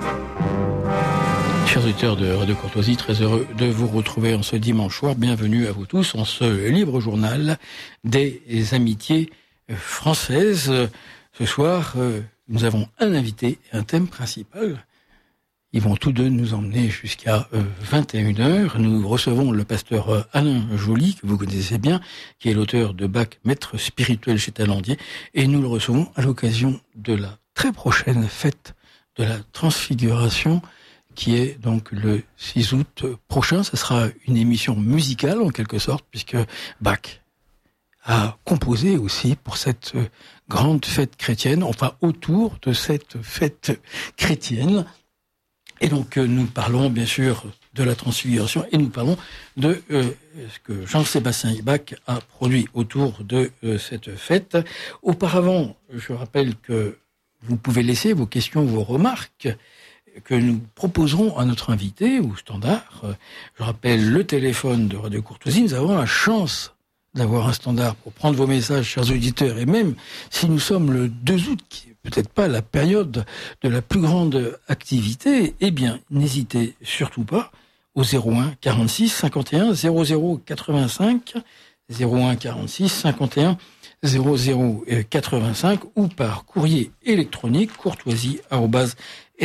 Chers auditeurs de Radio Courtoisie, très heureux de vous retrouver en ce dimanche soir. Bienvenue à vous tous en ce libre journal des amitiés françaises. Ce soir, nous avons un invité et un thème principal. Ils vont tous deux nous emmener jusqu'à 21h. Nous recevons le pasteur Alain Joly, que vous connaissez bien, qui est l'auteur de Bach, maître spirituel chez Talandier. Et nous le recevons à l'occasion de la très prochaine fête de la Transfiguration, qui est donc le 6 août prochain. Ce sera une émission musicale en quelque sorte, puisque Bach a composé aussi pour cette grande fête chrétienne, enfin autour de cette fête chrétienne. Et donc nous parlons bien sûr de la Transfiguration et nous parlons de ce que Jean-Sébastien Bach a produit autour de cette fête. Auparavant, je rappelle que vous pouvez laisser vos questions, vos remarques que nous proposerons à notre invité au standard. Je rappelle le téléphone de Radio Courtoisie. Nous avons la chance d'avoir un standard pour prendre vos messages, chers auditeurs, et même si nous sommes le 2 août, qui n'est peut-être pas la période de la plus grande activité, eh bien, n'hésitez surtout pas au 01 46 51 00 85, 01 46 51 00 85 ou par courrier électronique courtoisie@rc.fr,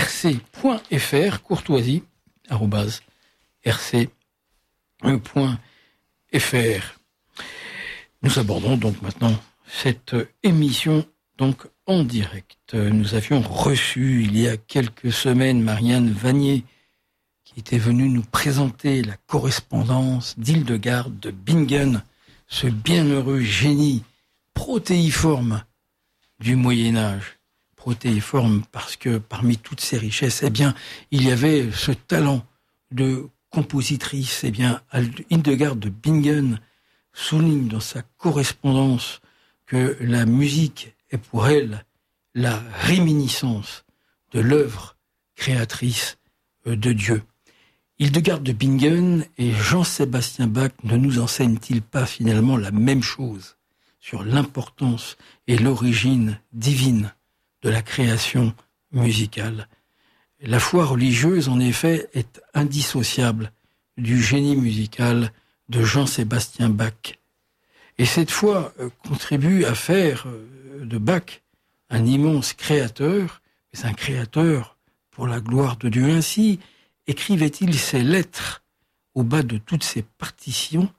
courtoisie@rc.fr. Nous abordons donc maintenant cette émission donc en direct. Nous avions reçu il y a quelques semaines Marianne Vanier, qui était venue nous présenter la correspondance d'Hildegarde de Bingen, ce bienheureux génie protéiforme du Moyen-Âge. Protéiforme parce que parmi toutes ces richesses, eh bien, il y avait ce talent de compositrice. Eh bien, Hildegarde de Bingen souligne dans sa correspondance que la musique est pour elle la réminiscence de l'œuvre créatrice de Dieu. Hildegarde de Bingen et Jean-Sébastien Bach ne nous enseignent-ils pas finalement la même chose sur l'importance et l'origine divine de la création musicale? La foi religieuse, en effet, est indissociable du génie musical de Jean-Sébastien Bach. Et cette foi contribue à faire de Bach un immense créateur, mais un créateur pour la gloire de Dieu. Ainsi écrivait-il ces lettres au bas de toutes ses partitions,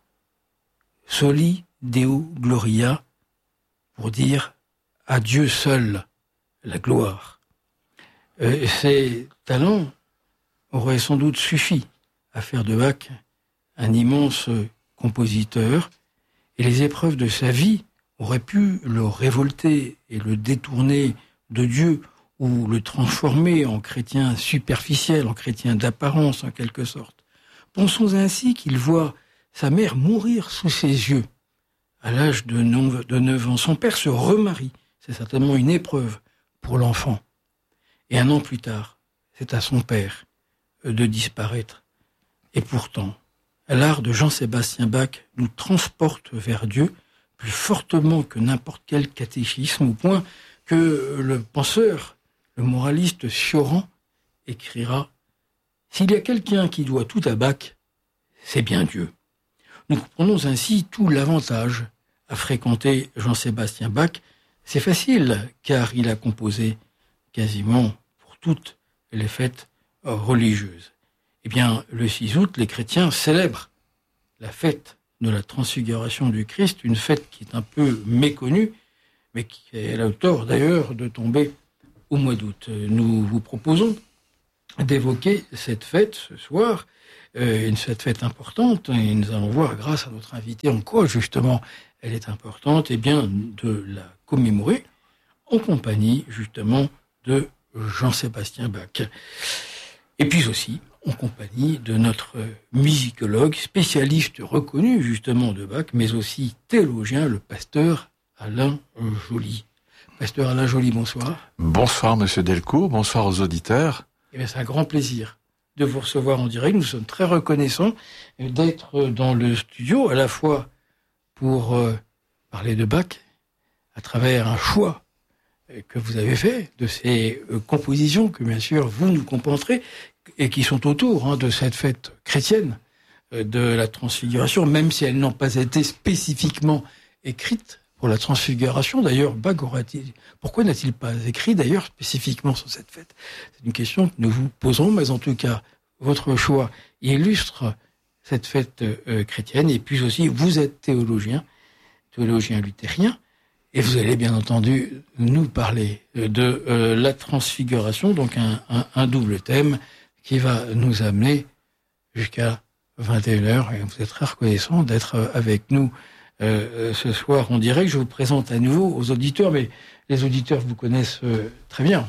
Soli Deo Gloria, pour dire à Dieu seul la gloire. Ces talents auraient sans doute suffi à faire de Bach un immense compositeur, et les épreuves de sa vie auraient pu le révolter et le détourner de Dieu, ou le transformer en chrétien superficiel, en chrétien d'apparence en quelque sorte. Pensons ainsi qu'il voit sa mère mourir sous ses yeux à l'âge de 9 ans. Son père se remarie, c'est certainement une épreuve pour l'enfant. Et 1 an plus tard, c'est à son père de disparaître. Et pourtant, l'art de Jean-Sébastien Bach nous transporte vers Dieu plus fortement que n'importe quel catéchisme, au point que le penseur, le moraliste Sioran écrira « S'il y a quelqu'un qui doit tout à Bach, c'est bien Dieu ». Nous comprenons ainsi tout l'avantage à fréquenter Jean-Sébastien Bach. C'est facile, car il a composé quasiment pour toutes les fêtes religieuses. Eh bien, le 6 août, les chrétiens célèbrent la fête de la Transfiguration du Christ, une fête qui est un peu méconnue, mais qui a le tort d'ailleurs de tomber au mois d'août. Nous vous proposons d'évoquer cette fête ce soir, cette fête importante, et nous allons voir grâce à notre invité en quoi justement elle est importante, et bien de la commémorer en compagnie justement de Jean-Sébastien Bach. Et puis aussi en compagnie de notre musicologue, spécialiste reconnu justement de Bach, mais aussi théologien, le pasteur Alain Joly. Pasteur Alain Joly, bonsoir. Bonsoir Monsieur Delcourt, bonsoir aux auditeurs. Eh bien, c'est un grand plaisir de vous recevoir en direct. Nous sommes très reconnaissants d'être dans le studio, à la fois pour parler de Bach, à travers un choix que vous avez fait, de ces compositions que, bien sûr, vous nous compenserez, et qui sont autour de cette fête chrétienne de la Transfiguration, même si elles n'ont pas été spécifiquement écrites pour la Transfiguration. D'ailleurs, Bach pourquoi n'a-t-il pas écrit d'ailleurs spécifiquement sur cette fête? C'est une question que nous vous posons, mais en tout cas, votre choix illustre cette fête chrétienne. Et puis aussi, vous êtes théologien luthérien, et vous allez bien entendu nous parler de la Transfiguration, donc un double thème qui va nous amener jusqu'à 21h. Et vous êtes très reconnaissant d'être avec nous ce soir en direct. Je vous présente à nouveau aux auditeurs, mais les auditeurs vous connaissent très bien.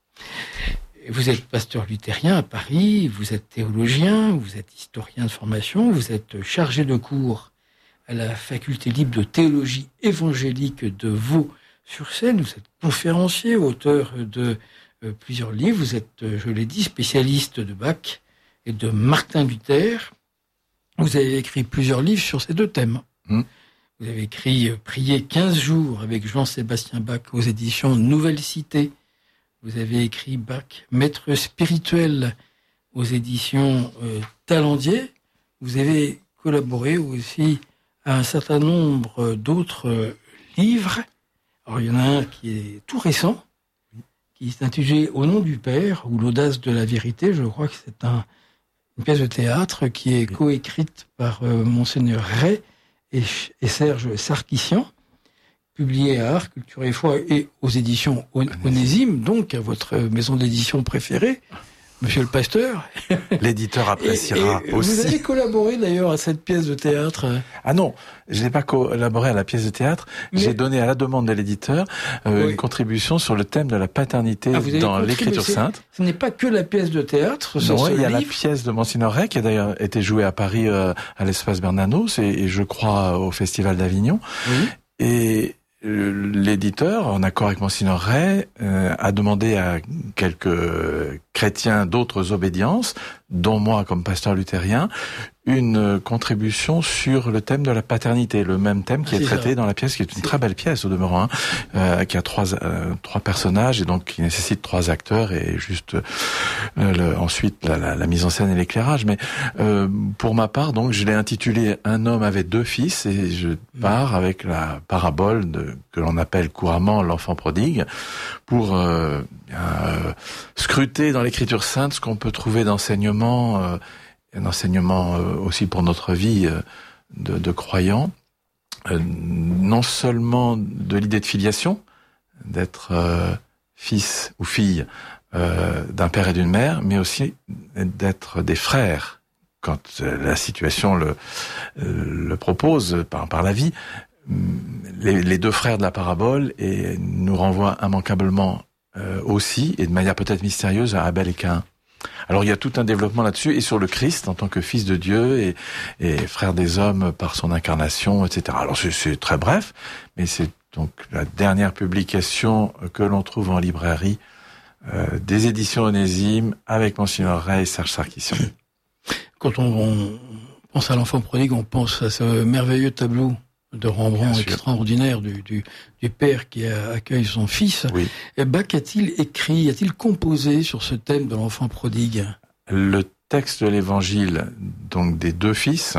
Vous êtes pasteur luthérien à Paris, vous êtes théologien, vous êtes historien de formation, vous êtes chargé de cours à la faculté libre de théologie évangélique de Vaux-sur-Seine, vous êtes conférencier, auteur de plusieurs livres, vous êtes, je l'ai dit, spécialiste de Bach et de Martin Luther. Vous avez écrit plusieurs livres sur ces deux thèmes. Vous avez écrit « Prier 15 jours » avec Jean-Sébastien Bach aux éditions Nouvelle Cité. Vous avez écrit Bach, maître spirituel aux éditions Talendier. Vous avez collaboré aussi à un certain nombre d'autres livres. Alors il y en a un qui est tout récent, qui est intitulé « Au nom du Père » ou « L'audace de la vérité ». Je crois que c'est une pièce de théâtre qui est coécrite par Monseigneur Ray et Serge Sarkissian, publié à Art, Culture et Foi et aux éditions Onésime, donc à votre maison d'édition préférée, Monsieur le pasteur. L'éditeur appréciera aussi. Vous avez collaboré d'ailleurs à cette pièce de théâtre. Ah non, je n'ai pas collaboré à la pièce de théâtre. Mais... j'ai donné à la demande de l'éditeur une contribution sur le thème de la paternité dans l'Écriture sainte. Ce n'est pas que la pièce de théâtre. Non, il y a la pièce de Monseigneur Ray qui a d'ailleurs été jouée à Paris à l'Espace Bernanos et je crois au Festival d'Avignon. Oui. Et l'éditeur, en accord avec Monseigneur Ray, a demandé à quelques chrétiens d'autres obédiences, dont moi comme pasteur luthérien, une contribution sur le thème de la paternité, le même thème qui est traité dans la pièce, qui est une très belle pièce au demeurant, qui a trois personnages et donc qui nécessite 3 acteurs et juste ensuite la mise en scène et l'éclairage. Mais pour ma part, donc, je l'ai intitulé Un homme avait 2 fils et je pars avec la parabole que l'on appelle couramment l'enfant prodigue pour scruter dans l'Écriture sainte ce qu'on peut trouver d'enseignement. Un enseignement aussi pour notre vie de croyants, non seulement de l'idée de filiation, d'être fils ou fille d'un père et d'une mère, mais aussi d'être des frères, quand la situation le propose par la vie. Les 2 frères de la parabole et nous renvoient immanquablement aussi, et de manière peut-être mystérieuse, à Abel et Caïn. Alors il y a tout un développement là-dessus, et sur le Christ en tant que fils de Dieu et frère des hommes par son incarnation, etc. Alors c'est très bref, mais c'est donc la dernière publication que l'on trouve en librairie des éditions Onésime avec Monseigneur Ray et Serge Sarkissian. Quand on pense à l'enfant prodigue, on pense à ce merveilleux tableau de Rembrandt extraordinaire du père qui accueille son fils. Oui. Et Bach a-t-il composé sur ce thème de l'enfant prodigue? Le texte de l'Évangile, donc des 2 fils,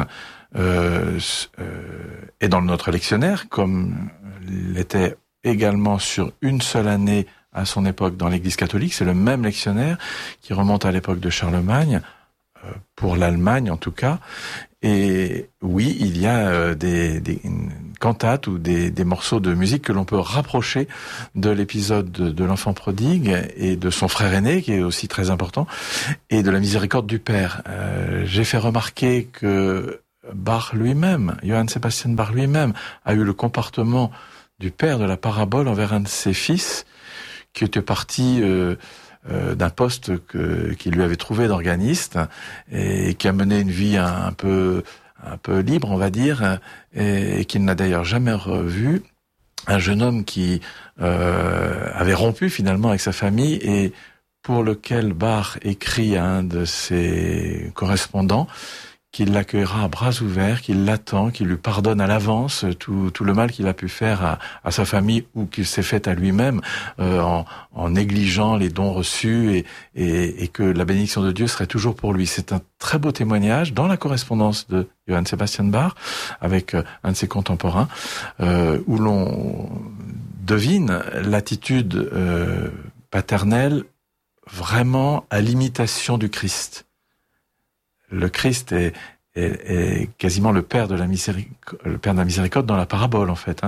est dans notre lectionnaire, comme l'était également sur une seule année à son époque dans l'Église catholique. C'est le même lectionnaire qui remonte à l'époque de Charlemagne, pour l'Allemagne en tout cas. Et oui, il y a des cantates ou des morceaux de musique que l'on peut rapprocher de l'épisode de l'enfant prodigue et de son frère aîné, qui est aussi très important, et de la miséricorde du Père. J'ai fait remarquer que Bach lui-même, Johann Sebastian Bach lui-même, a eu le comportement du père de la parabole envers un de ses fils, qui était parti d'un poste qu'il lui avait trouvé d'organiste et qui a mené une vie un peu libre, on va dire, et qu'il n'a d'ailleurs jamais revu. Un jeune homme qui avait rompu finalement avec sa famille et pour lequel Bach écrit à un de ses correspondants qu'il l'accueillera à bras ouverts, qu'il l'attend, qu'il lui pardonne à l'avance tout le mal qu'il a pu faire à sa famille ou qu'il s'est fait à lui-même en négligeant les dons reçus et que la bénédiction de Dieu serait toujours pour lui. C'est un très beau témoignage dans la correspondance de Johann Sebastian Bach avec un de ses contemporains où l'on devine l'attitude paternelle vraiment à l'imitation du Christ. Le Christ est quasiment le père de la miséricorde dans la parabole en fait,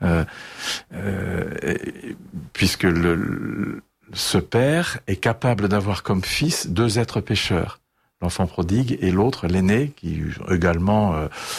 puisque ce père est capable d'avoir comme fils 2 êtres pécheurs, l'enfant prodigue et l'autre, l'aîné, qui également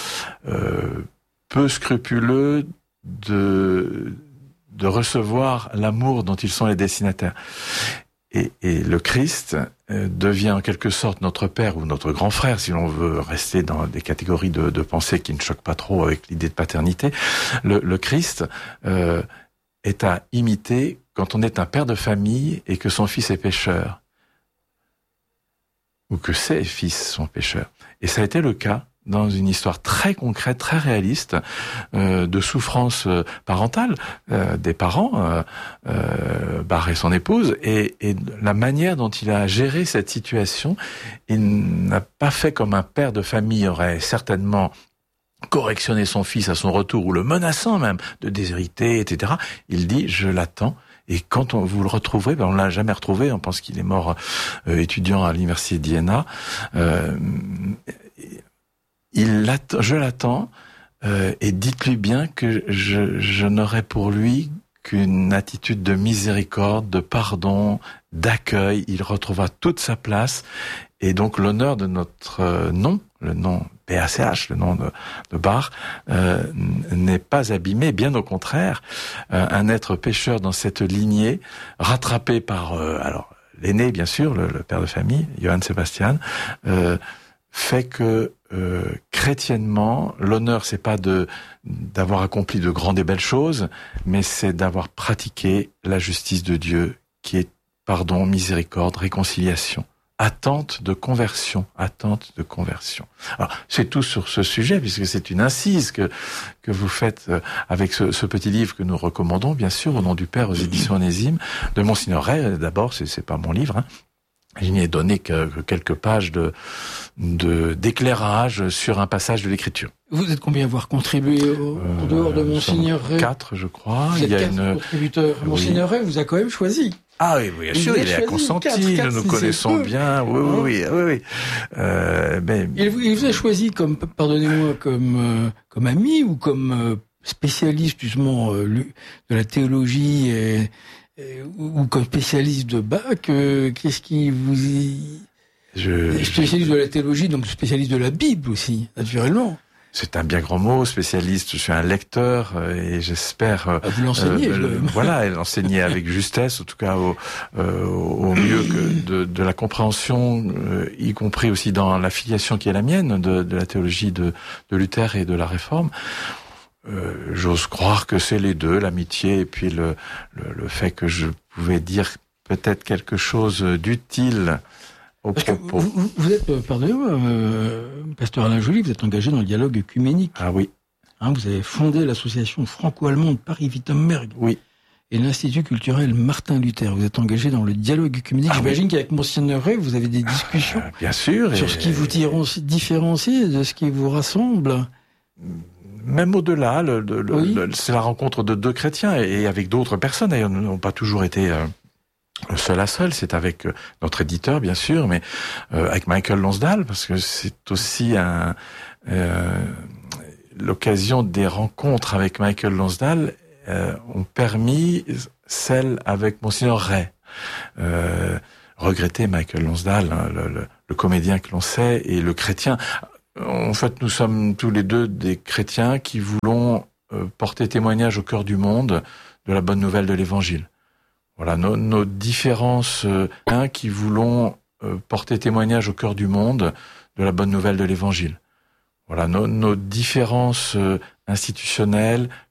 peu scrupuleux de recevoir l'amour dont ils sont les destinataires. Et le Christ devient en quelque sorte notre père ou notre grand frère, si l'on veut rester dans des catégories de pensée qui ne choquent pas trop avec l'idée de paternité. Le Christ est à imiter quand on est un père de famille et que son fils est pécheur, ou que ses fils sont pécheurs. Et ça a été le cas dans une histoire très concrète, très réaliste, de souffrance parentale des parents, Bach et son épouse, et la manière dont il a géré cette situation. Il n'a pas fait comme un père de famille aurait certainement correctionné son fils à son retour, ou le menaçant même de déshériter, etc. Il dit, je l'attends. Et quand vous le retrouverez, on l'a jamais retrouvé, on pense qu'il est mort étudiant à l'université d'Iéna, je l'attends, et dites-lui bien que je n'aurai pour lui qu'une attitude de miséricorde, de pardon, d'accueil. Il retrouvera toute sa place, et donc l'honneur de notre nom, le nom BACH, le nom de Bach, n'est pas abîmé, bien au contraire. Un être pécheur dans cette lignée, rattrapé par l'aîné, bien sûr, le père de famille, Johann Sebastian, fait que chrétiennement, l'honneur, c'est pas d'avoir accompli de grandes et belles choses, mais c'est d'avoir pratiqué la justice de Dieu, qui est pardon, miséricorde, réconciliation. Attente de conversion. Alors, c'est tout sur ce sujet, puisque c'est une incise que vous faites avec ce petit livre que nous recommandons, bien sûr, au nom du Père, aux éditions Onésime, de Monseigneur Ray. D'abord, c'est pas mon livre, Je n'y ai donné que quelques pages d'éclairage sur un passage de l'Écriture. Vous êtes combien à avoir contribué en dehors de Monseigneur Ray? 4, je crois. Vous êtes 4 contributeurs. Oui. Monseigneur Ray vous a quand même choisi. Ah oui, bien sûr, il a consenti, nous nous connaissons bien. Oui. Il vous a choisi comme, pardonnez-moi, comme ami ou comme spécialiste justement de la théologie ou comme spécialiste de Bach. Qu'est-ce qui vous spécialiste de la théologie, donc spécialiste de la Bible aussi, naturellement. C'est un bien grand mot, spécialiste. Je suis un lecteur et j'espère. Vous l'enseignez. Voilà, l'enseigner avec justesse, en tout cas au mieux que de la compréhension, y compris aussi dans la filiation qui est la mienne de la théologie de Luther et de la Réforme. J'ose croire que c'est les deux, l'amitié et puis le fait que je pouvais dire peut-être quelque chose d'utile. Parce que vous êtes, pardonnez-moi, pasteur Alain Joly, vous êtes engagé dans le dialogue œcuménique. Ah oui. Vous avez fondé l'association franco-allemande Paris-Wittenberg. Oui. Et l'Institut culturel Martin Luther. Vous êtes engagé dans le dialogue œcuménique. J'imagine qu'avec Monseigneur Ray, vous avez des discussions. Bien sûr. Sur ce qui vous différencie de ce qui vous rassemble. Même au-delà, c'est la rencontre de 2 chrétiens et avec d'autres personnes. D'ailleurs, nous n'avons pas toujours été seul à seul, c'est avec notre éditeur bien sûr, mais avec Michael Lonsdal, parce que c'est aussi l'occasion des rencontres avec Michael Lonsdal ont permis celle avec Monseigneur Ray. Regretter Michael Lonsdal, le comédien que l'on sait, et le chrétien. En fait, nous sommes tous les deux des chrétiens qui voulons porter témoignage au cœur du monde de la bonne nouvelle de l'Évangile. Voilà, nos différences, qui voulons porter témoignage au cœur du monde de la bonne nouvelle de l'Évangile. Voilà, nos différences institutionnelles,